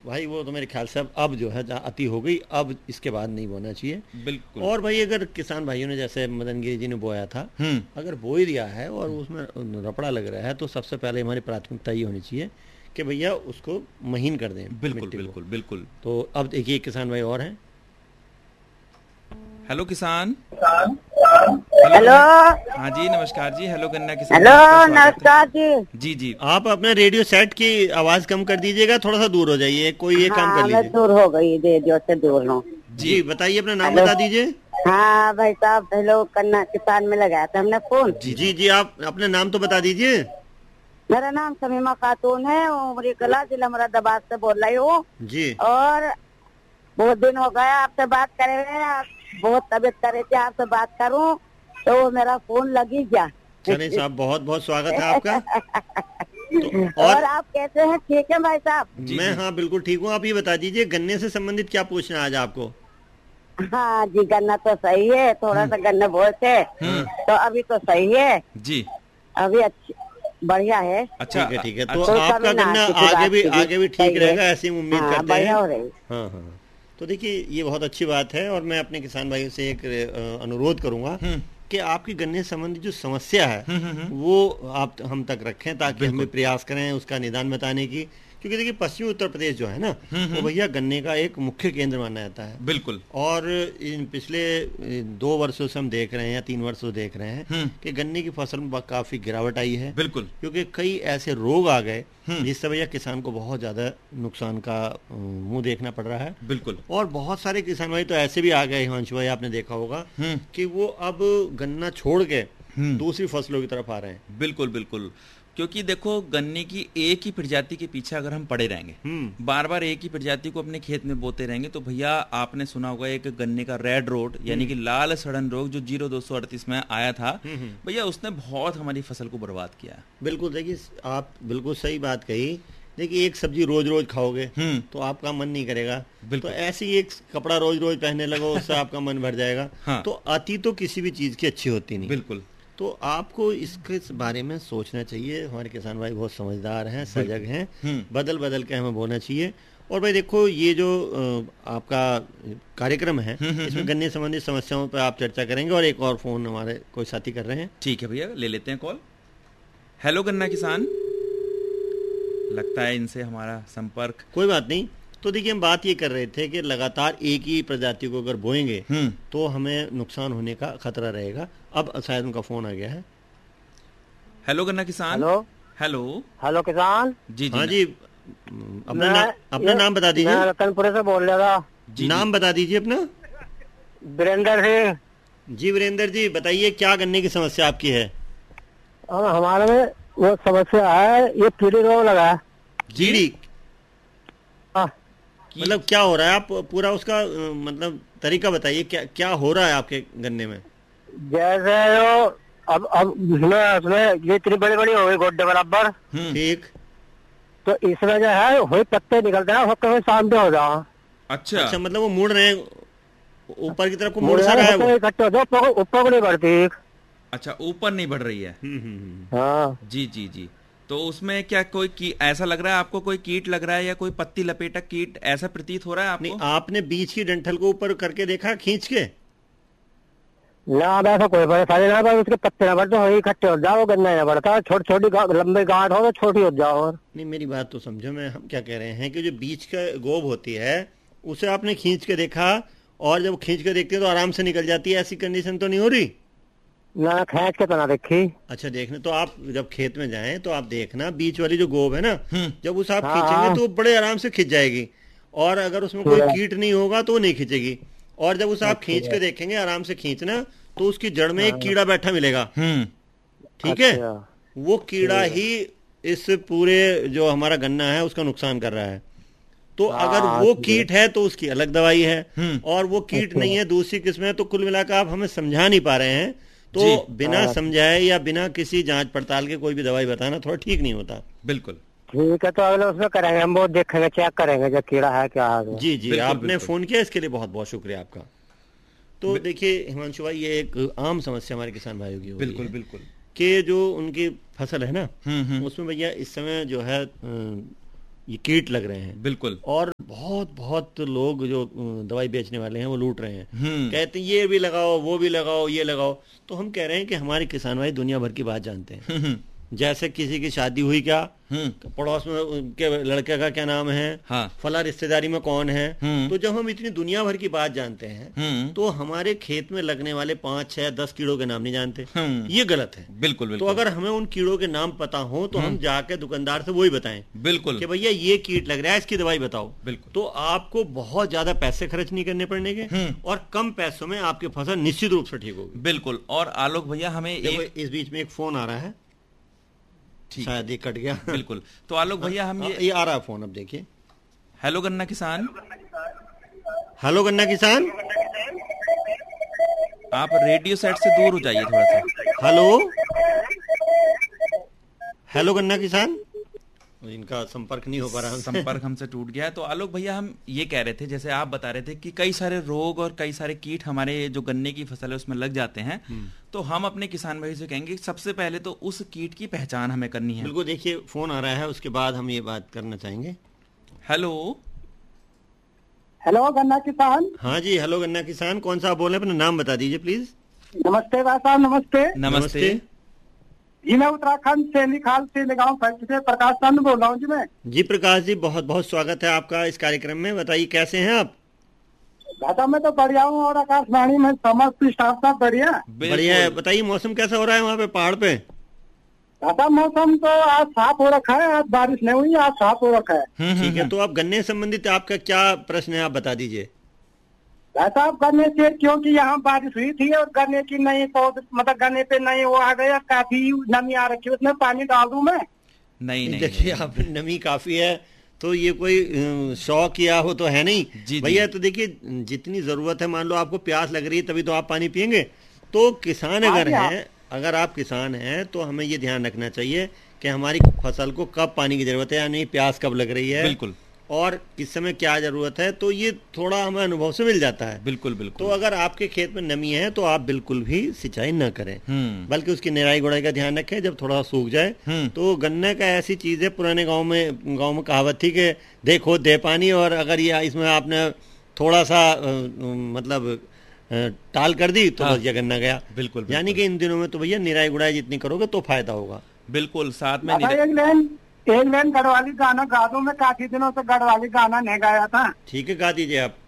भाई वो तो मेरे ख्याल से अब जो है अति हो गई, अब इसके बाद नहीं बोना चाहिए। बिल्कुल। और भाई अगर किसान भाइयों ने जैसे मदन गिरी जी ने बोया था, अगर बो ही दिया है और उसमें रपड़ा लग रहा है, तो सबसे पहले हमारी प्राथमिकता ये होनी चाहिए कि भैया उसको महीन कर दें बिल्कुल मिट्टी को। बिल्कुल बिल्कुल। तो अब देखिए किसान भाई और हैं। हेलो किसान। हेलो। हाँ जी नमस्कार जी। हेलो गन्ना किसान, हेलो आपका स्वागत नमस्कार जी। है। जी जी। आप अपने रेडियो सेट की आवाज कम कर दीजिएगा, थोड़ा सा दूर हो जाइए, कोई ये काम कर हाँ मैं लीजिए। दूर हो गई, रेडियो से दूर हूँ। जी बताइए, अपना नाम हेलो। बता दीजिए। हाँ भाई साहब, हेलो कन्ना किसान में लगाया था हमने फोन। जी जी, आप अपना नाम तो बता दीजिए। मेरा नाम शमीमा खातून है, उमरी कला, जिला मुरादाबाद से बोल रही हूँ। जी और बहुत दिन हो गया आपसे बात करे हुए, आप बहुत तबीयत कर रही थी आपसे बात करूँ, तो मेरा फोन लगी गया। चलिए साहब, बहुत बहुत स्वागत है आपका। तो और आप कैसे हैं? ठीक है भाई साहब? मैं हाँ बिल्कुल ठीक हूँ। आप ये बता दीजिए गन्ने से संबंधित क्या पूछना है आज आपको। हाँ जी, गन्ना तो सही है, थोड़ा सा गन्ने बोए थे तो अभी तो सही है जी। अभी, अच्छी बढ़िया है। अच्छा ठीक है। तो अच्छा, आपका गन्ना आगे भी ठीक रहेगा, ऐसी हम उम्मीद करते हैं। बढ़िया हो रही। हाँ हाँ। तो देखिए ये बहुत अच्छी बात है, और मैं अपने किसान भाइयों से एक अनुरोध करूंगा कि आपकी गन्ने से संबंधित जो समस्या है वो आप हम तक रखें, ताकि हम भी प्रयास करें उसका निदान बताने की। क्योंकि देखिए पश्चिमी उत्तर प्रदेश जो है ना, वो भैया गन्ने का एक मुख्य केंद्र माना जाता है। बिल्कुल। और इन पिछले 2 वर्षों से हम देख रहे हैं या 3 वर्षों से देख रहे हैं कि गन्ने की फसल में काफी गिरावट आई है। बिल्कुल। क्योंकि कई ऐसे रोग आ गए जिससे भैया किसान को बहुत ज्यादा नुकसान का मुंह देखना पड़ रहा है। बिल्कुल। और बहुत सारे किसान भाई तो ऐसे भी आ गए हिमांशु भाई, आपने देखा होगा कि वो अब गन्ना छोड़ के दूसरी फसलों की तरफ आ रहे हैं। बिल्कुल बिल्कुल। क्योंकि देखो गन्ने की एक ही प्रजाति के पीछे अगर हम पड़े रहेंगे, बार बार एक ही प्रजाति को अपने खेत में बोते रहेंगे, तो भैया आपने सुना होगा एक गन्ने का रेड रोड यानी कि लाल सड़न रोग जो 0238 में आया था, भैया उसने बहुत हमारी फसल को बर्बाद किया। बिल्कुल। देखिए आप बिल्कुल सही बात कही। देखिए एक सब्जी रोज रोज खाओगे तो आपका मन नहीं करेगा। तो ऐसे ही एक कपड़ा रोज रोज पहनने लगो, उससे आपका मन भर जाएगा। हाँ। तो अति तो किसी भी चीज की अच्छी होती नहीं। बिल्कुल। तो आपको इसके बारे में सोचना चाहिए। हमारे किसान भाई बहुत समझदार हैं, सजग हैं, बदल बदल के हमें बोलना चाहिए। और भाई देखो ये जो आपका कार्यक्रम है, इसमें गन्ने संबंधित समस्याओं पर आप चर्चा करेंगे, और एक और फोन हमारे कोई साथी कर रहे हैं। ठीक है भैया, ले लेते हैं कॉल। हेलो गन्ना किसान, लगता है इनसे हमारा संपर्क। कोई बात नहीं। तो देखिए हम बात ये कर रहे थे कि लगातार एक ही प्रजाति को अगर बोएंगे तो हमें नुकसान होने का खतरा रहेगा। अब शायद उनका फोन आ गया है। हेलो गन्ना किसान। हेलो। हेलो। हेलो किसान। जी जी। हाँ जी, अपना नाम बता दीजिए। मैं रतनपुरे से बोल रहा था। नाम बता दीजिए अपना। वीरेंद्र सिंह। जी वीरेंद्र जी, बताइए क्या गन्ने की समस्या आपकी है। हमारे में वो समस्या है, ये कीड़ी रोग लगा है। कीड़ी? हाँ। मतलब क्या हो रहा है, आप पूरा उसका मतलब तरीका बताइए, क्या क्या हो रहा है आपके गन्ने में। जैसे जो अब उसमें ये इतनी बड़ी बड़ी हो गई गोड्डे बराबर। ठीक। तो इसमें जो है वही पत्ते निकलते हैं, वो कभी सामने हो जाओ। अच्छा अच्छा, मतलब वो मुड़ रहे हैं ऊपर की तरफ को, मुड़ सा रहा है वो। इकट्ठे हो जाओ, ऊपर को नहीं बढ़ती। अच्छा, ऊपर नहीं बढ़ रही है। हाँ जी जी जी। तो उसमें क्या कोई ऐसा लग रहा है आपको, कोई कीट लग रहा है या कोई पत्ती लपेटक कीट ऐसा प्रतीत हो रहा है आपको? नहीं, आपने बीच की डंठल को ऊपर करके देखा खींच के? ना, अब ऐसा कोई परेशानी ना, बस उसके पत्ते ना बढ़ते, वही इकट्ठे हो जाओ, गन्ना ना बढ़ता। छोटी छोटी लंबी गांठ हो तो छोटी हो जाओ। और नहीं, मेरी बात तो समझो, हम क्या कह रहे हैं कि जो बीच का गोब होती है उसे आपने खींच के देखा, और जब खींच के देखते हैं तो आराम से निकल जाती है, ऐसी कंडीशन तो नहीं हो रही? ना, खींच के तो ना देखी। अच्छा, देखने तो आप जब खेत में जाएं तो आप देखना बीच वाली जो गोब है ना, जब उसे आप खींचेंगे तो बड़े आराम से खिंच जाएगी, और अगर उसमें कोई कीट नहीं होगा तो वो नहीं खींचेगी। और जब उसे आप खींच के देखेंगे, आराम से खींचना, तो उसकी जड़ में एक कीड़ा बैठा मिलेगा। ठीक है, वो कीड़ा ही इस पूरे जो हमारा गन्ना है उसका नुकसान कर रहा है। तो अगर वो कीट है तो उसकी अलग दवाई है, और वो कीट नहीं है, दूसरी किस्म है, तो कुल मिलाकर आप हमें समझा नहीं पा रहे हैं। तो बिना समझाए या बिना किसी जांच पड़ताल के कोई भी दवाई बताना थोड़ा ठीक नहीं होता। बिल्कुल ठीक है, तो अगले उसमें करेंगे, हम वो देखेंगे, चेक करेंगे जो कीड़ा है क्या है। जी जी, आपने फोन किया इसके लिए बहुत बहुत शुक्रिया आपका। तो देखिए हिमांशु भाई, ये एक आम समस्या हमारे किसान भाइयों की हो रही है। बिल्कुल बिल्कुल। कि जो उनकी फसल है ना, उसमें भैया इस समय जो है ये कीट लग रहे हैं। बिल्कुल। और बहुत बहुत लोग जो दवाई बेचने वाले हैं वो लूट रहे हैं, कहते हैं ये भी लगाओ, वो भी लगाओ, ये लगाओ। तो हम कह रहे हैं कि हमारे किसान भाई दुनिया भर की बात जानते हैं। जैसे किसी की शादी हुई, क्या पड़ोस में उनके लड़के का क्या नाम है, फला रिश्तेदारी में कौन है, तो जब हम इतनी दुनिया भर की बात जानते हैं तो हमारे खेत में लगने वाले 5, 6, 10 कीड़ों के नाम नहीं जानते, ये गलत है। बिल्कुल, बिल्कुल। तो अगर हमें उन कीड़ों के नाम पता हो तो हम जाके दुकानदार से वही बताएं, बिल्कुल, कि भैया ये कीट लग रहा है, इसकी दवाई बताओ। बिल्कुल। तो आपको बहुत ज्यादा पैसे खर्च नहीं करने पड़ेंगे और कम पैसों में आपकी फसल निश्चित रूप से ठीक होगी। बिल्कुल। और आलोक भैया हमें इस बीच में एक फोन आ रहा है, शायद ये कट गया। बिल्कुल। तो आलोक भैया हम ये आ रहा है फोन, अब देखिए। हेलो गन्ना किसान। हेलो गन्ना किसान, आप रेडियो सेट से दूर हो जाइए थोड़ा सा। हेलो हेलो गन्ना किसान, इनका संपर्क नहीं हो पा रहा, संपर्क हमसे टूट गया है। तो आलोक भैया हम ये कह रहे थे, जैसे आप बता रहे थे कि कई सारे रोग और कई सारे कीट हमारे जो गन्ने की फसल है उसमें लग जाते हैं, तो हम अपने किसान भाई से कहेंगे सबसे पहले तो उस कीट की पहचान हमें करनी है। बिल्कुल। देखिए फोन आ रहा है, उसके बाद हम ये बात करना चाहेंगे। हेलो हेलो गन्ना किसान। हाँ जी, हेलो गन्ना किसान, कौन सा आप बोल रहे हैं, अपना नाम बता दीजिए प्लीज। नमस्ते भाई साहब, नमस्ते। नमस्ते जी, मैं उत्तराखंड सैनीखाल से गाँव से प्रकाश चंद बोल रहा हूँ जी। मैं जी प्रकाश जी, बहुत बहुत स्वागत है आपका इस कार्यक्रम में। बताइए कैसे हैं आप? दादा मैं तो बढ़िया हूँ और आकाशवाणी में समस्त स्टाफ साहब बढ़िया बढ़िया है। बताइए मौसम कैसा हो रहा है वहाँ पे पहाड़ पे? दादा मौसम तो आज साफ हो रखा है, आज बारिश नहीं हुई, आज साफ हो रखा है। ठीक है। तो आप गन्ने से संबंधित आपका क्या प्रश्न है, आप बता दीजिए। साहब गन्ने से, क्योंकि यहाँ बारिश हुई थी और गन्ने की नई पौध, मतलब गन्ने पे नई वो आ गया, काफी नमी आ रखी है, उसमें पानी डाल दूं मैं? नहीं। देखिए आप, नमी काफी है, तो ये कोई शौक किया हो तो है नहीं भैया। तो देखिए जितनी जरूरत है, मान लो आपको प्यास लग रही है तभी तो आप पानी पियेंगे। तो किसान अगर है, अगर आप किसान हैं तो हमें ये ध्यान रखना चाहिए कि हमारी फसल को कब पानी की जरूरत है, यानी प्यास कब लग रही है, बिल्कुल, और किस समय क्या जरूरत है, तो ये थोड़ा हमें अनुभव से मिल जाता है। बिल्कुल बिल्कुल। तो अगर आपके खेत में नमी है तो आप बिल्कुल भी सिंचाई न करें, बल्कि उसकी निराई गुड़ाई का ध्यान रखें। जब थोड़ा सूख जाए तो गन्ने का ऐसी चीज है, पुराने गांव में कहावत थी कि देखो दे पानी, और अगर ये इसमें आपने थोड़ा सा मतलब टाल कर दी तो बस ये गन्ना गया। बिल्कुल। यानी कि इन दिनों में तो भैया निराई गुड़ाई जितनी करोगे तो फायदा होगा। बिल्कुल। साथ में एक लाइन गढ़वाली गाना गा दूं मैं, काफी दिनों से गढ़वाली गाना नहीं गाया था। ठीक है, गा दीजिए आप।